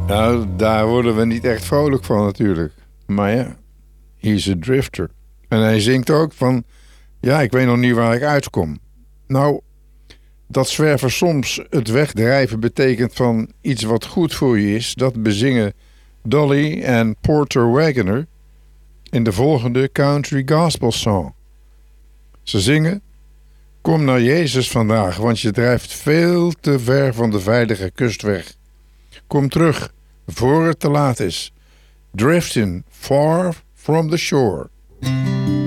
Nou, daar worden we niet echt vrolijk van natuurlijk. Maar ja, he's a drifter. En hij zingt ook van... Ja, ik weet nog niet waar ik uitkom. Nou, dat zwerven soms het wegdrijven betekent van iets wat goed voor je is... dat bezingen Dolly en Porter Wagoner in de volgende country gospel song. Ze zingen... Kom naar Jezus vandaag, want je drijft veel te ver van de veilige kust weg. Kom terug, voor het te laat is. Drifting far from the shore.